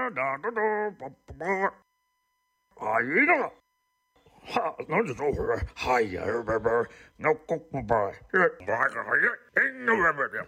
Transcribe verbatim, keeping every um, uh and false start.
あ、いいな。は、なんでそうはいやるべべ。のこくばい。え、ばいがはいえ、んのべべで。